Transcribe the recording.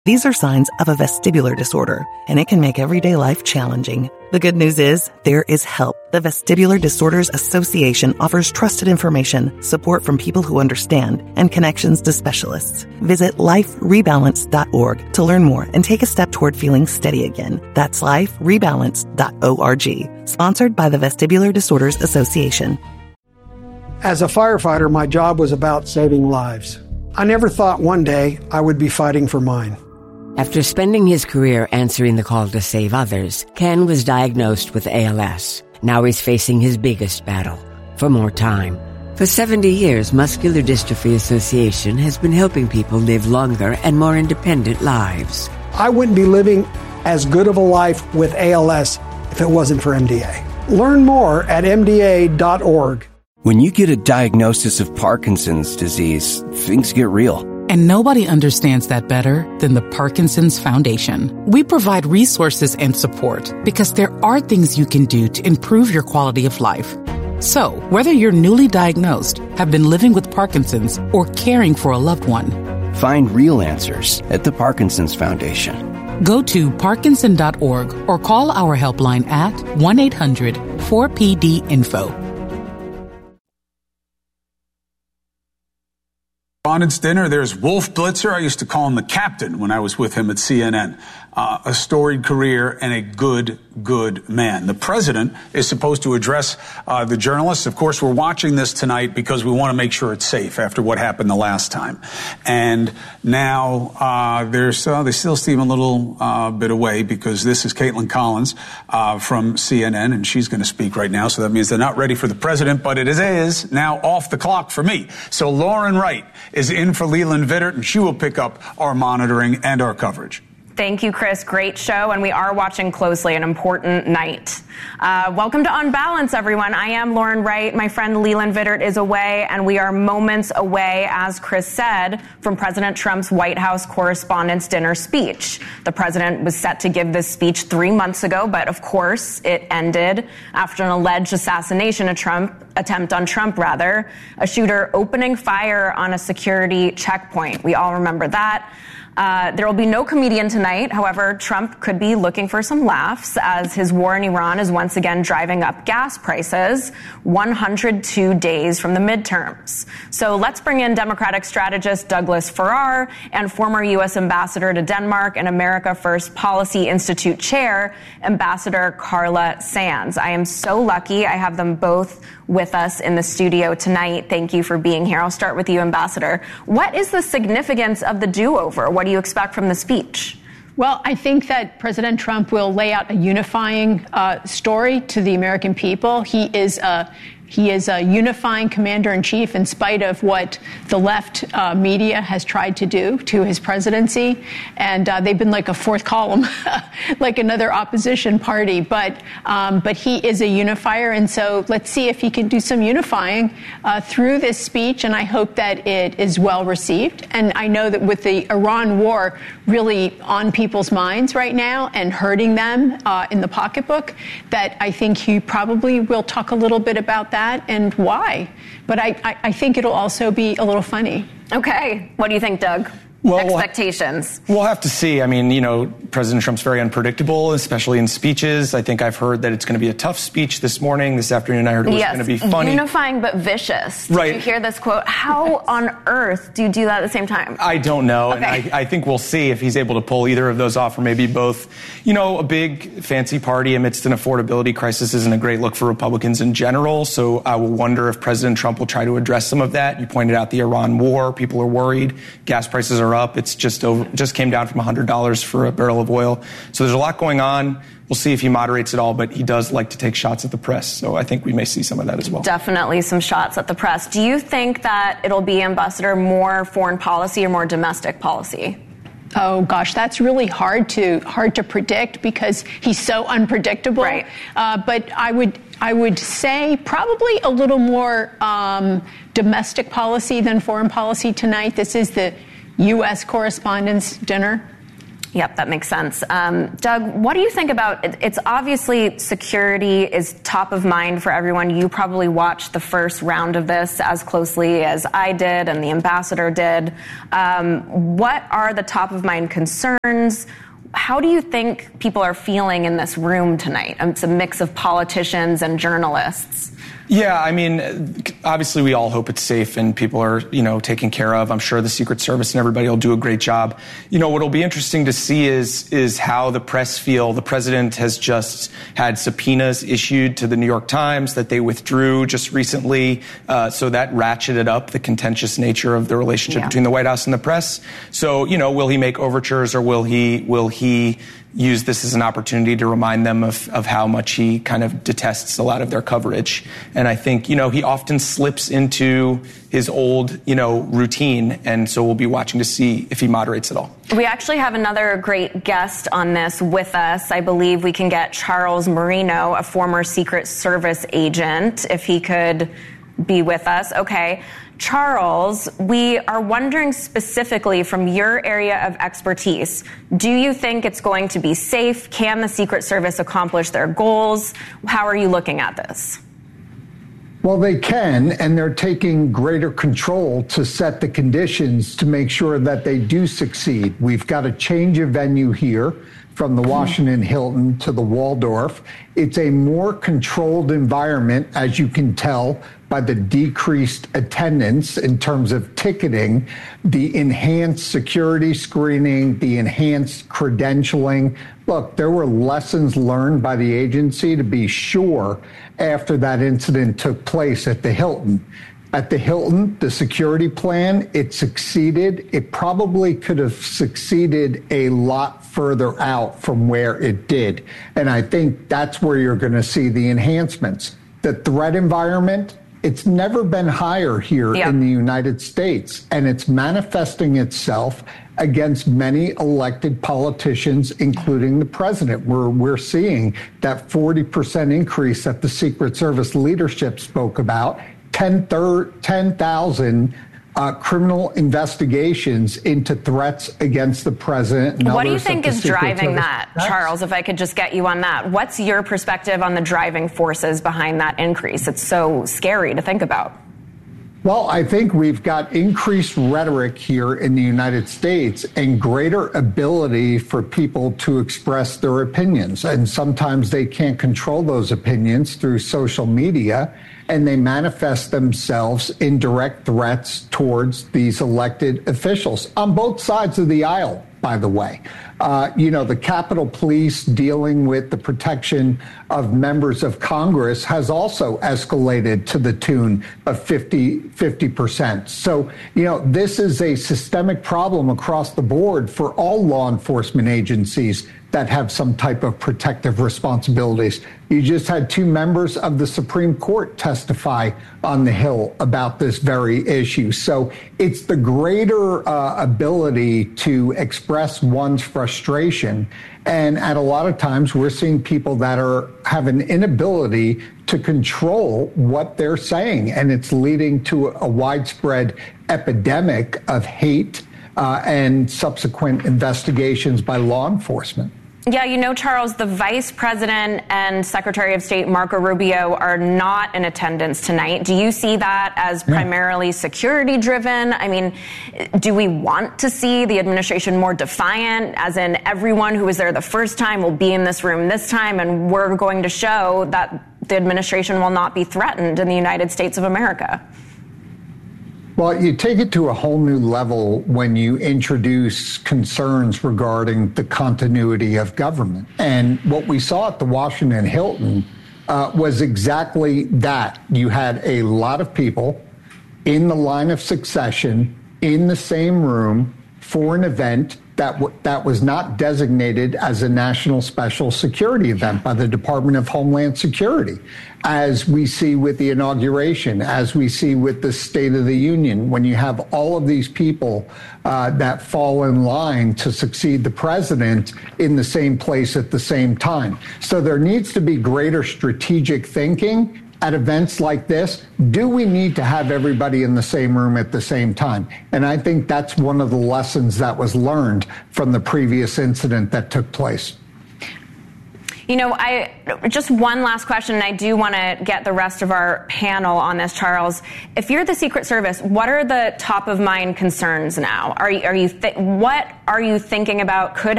These are signs of a vestibular disorder, and it can make everyday life challenging. The good news is, there is help. The Vestibular Disorders Association offers trusted information, support from people who understand, and connections to specialists. Visit liferebalance.org to learn more and take a step toward feeling steady again. That's liferebalance.org. Sponsored by the Vestibular Disorders Association. As a firefighter, my job was about saving lives. I never thought one day I would be fighting for mine. After spending his career answering the call to save others, Ken was diagnosed with ALS. Now he's facing his biggest battle, for more time. For 70 years, Muscular Dystrophy Association has been helping people live longer and more independent lives. I wouldn't be living as good of a life with ALS if it wasn't for MDA. Learn more at MDA.org. When you get a diagnosis of Parkinson's disease, things get real. And nobody understands that better than the Parkinson's Foundation. We provide resources and support because there are things you can do to improve your quality of life. So, whether you're newly diagnosed, have been living with Parkinson's, or caring for a loved one, find real answers at the Parkinson's Foundation. Go to parkinson.org or call our helpline at 1-800-4PD-INFO. Correspondents' dinner, there's Wolf Blitzer. I used to call him the captain when I was with him at CNN. A storied career and a good man. The president is supposed to address the journalists. Of course, we're watching this tonight because we want to make sure it's safe after what happened the last time. And now they still seem a little bit away because this is Caitlin Collins from CNN, and she's going to speak right now. So that means they're not ready for the president, but it is now off the clock for me. So Lauren Wright is in for Leland Vittert, and she will pick up our monitoring and our coverage. Thank you, Chris. Great show, and we are watching closely. An important night. Welcome to On Balance, everyone. I am Lauren Wright. My friend Leland Vittert is away, and we are moments away, as Chris said, from President Trump's White House Correspondents' Dinner speech. The president was set to give this speech 3 months ago, but of course it ended after an alleged assassination attempt on Trump, a shooter opening fire on a security checkpoint. We all remember that. There will be no comedian tonight. However, Trump could be looking for some laughs as his war in Iran is once again driving up gas prices 102 days from the midterms. So let's bring in Democratic strategist Douglas Farrar and former U.S. ambassador to Denmark and America First Policy Institute chair, Ambassador Carla Sands. I am so lucky I have them both with us in the studio tonight. Thank you for being here. I'll start with you, Ambassador. What is the significance of the do-over? What do you expect from the speech? Well, I think that President Trump will lay out a unifying story to the American people. He is a unifying commander-in-chief in spite of what the left media has tried to do to his presidency. And they've been like a fourth column, like another opposition party. But he is a unifier. And so let's see if he can do some unifying through this speech. And I hope that it is well received. And I know that with the Iran war really on people's minds right now and hurting them in the pocketbook, that I think he probably will talk a little bit about that and why. But I think it'll also be a little funny. Okay. What do you think, Doug? Well, expectations? We'll have to see. I mean, President Trump's very unpredictable, especially in speeches. I think I've heard that it's going to be a tough speech this morning. This afternoon, I heard it was going to be funny. Unifying but vicious. Did you hear this quote? How on earth do you do that at the same time? I don't know. Okay. And I think we'll see if he's able to pull either of those off or maybe both. A big fancy party amidst an affordability crisis isn't a great look for Republicans in general. So I will wonder if President Trump will try to address some of that. You pointed out the Iran war. People are worried. Gas prices are up. It's just came down from $100 for a barrel of oil. So there's a lot going on. We'll see if he moderates it all, but he does like to take shots at the press. So I think we may see some of that as well. Definitely some shots at the press. Do you think that it'll be, Ambassador, more foreign policy or more domestic policy? Oh, gosh, that's really hard to predict because he's so unpredictable. Right. But I would say probably a little more domestic policy than foreign policy tonight. This is the U.S. Correspondents' Dinner. Yep, that makes sense. Doug, what do you think about, it's obviously security is top of mind for everyone. You probably watched the first round of this as closely as I did and the ambassador did. What are the top of mind concerns? How do you think people are feeling in this room tonight? It's a mix of politicians and journalists. Yeah, I mean, obviously we all hope it's safe and people are, taken care of. I'm sure the Secret Service and everybody will do a great job. What'll be interesting to see is how the press feel. The president has just had subpoenas issued to the New York Times that they withdrew just recently. So that ratcheted up the contentious nature of the relationship between the White House and the press. So, will he make overtures or will he use this as an opportunity to remind them of how much he kind of detests a lot of their coverage. And I think, he often slips into his old, routine. And so we'll be watching to see if he moderates at all. We actually have another great guest on this with us. I believe we can get Charles Marino, a former Secret Service agent, if he could be with us. Okay. Charles, we are wondering specifically from your area of expertise, do you think it's going to be safe? Can the Secret Service accomplish their goals? How are you looking at this? Well, they can, and they're taking greater control to set the conditions to make sure that they do succeed. We've got a change of venue here from the Washington Hilton to the Waldorf. It's a more controlled environment, as you can tell by the decreased attendance in terms of ticketing, the enhanced security screening, the enhanced credentialing. Look, there were lessons learned by the agency, to be sure, after that incident took place at the Hilton. At the Hilton, the security plan, it succeeded. It probably could have succeeded a lot further out from where it did. And I think that's where you're going to see the enhancements. The threat environment, it's never been higher here in the United States, and it's manifesting itself against many elected politicians, including the president. We're seeing that 40% increase that the Secret Service leadership spoke about, 10,000 criminal investigations into threats against the president. And what do you think is driving that, Charles, if I could just get you on that? What's your perspective on the driving forces behind that increase? It's so scary to think about. Well, I think we've got increased rhetoric here in the United States and greater ability for people to express their opinions. And sometimes they can't control those opinions through social media, and they manifest themselves in direct threats towards these elected officials on both sides of the aisle, by the way. The Capitol Police dealing with the protection of members of Congress has also escalated to the tune of 50%. So, this is a systemic problem across the board for all law enforcement agencies that have some type of protective responsibilities. You just had 2 members of the Supreme Court testify on the Hill about this very issue. So it's the greater ability to express one's frustration. And at a lot of times we're seeing people that have an inability to control what they're saying. And it's leading to a widespread epidemic of hate and subsequent investigations by law enforcement. Yeah, Charles, the Vice President and Secretary of State Marco Rubio are not in attendance tonight. Do you see that as primarily security driven? I mean, do we want to see the administration more defiant, as in everyone who was there the first time will be in this room this time, and we're going to show that the administration will not be threatened in the United States of America? Well, you take it to a whole new level when you introduce concerns regarding the continuity of government. And what we saw at the Washington Hilton was exactly that. You had a lot of people in the line of succession in the same room for an event that was not designated as a national special security event by the Department of Homeland Security, as we see with the inauguration, as we see with the State of the Union, when you have all of these people that fall in line to succeed the president in the same place at the same time. So there needs to be greater strategic thinking at events like this, do we need to have everybody in the same room at the same time? And I think that's one of the lessons that was learned from the previous incident that took place. You know, just one last question, and I do want to get the rest of our panel on this, Charles. If you're the Secret Service, what are the top of mind concerns now? What are you thinking about could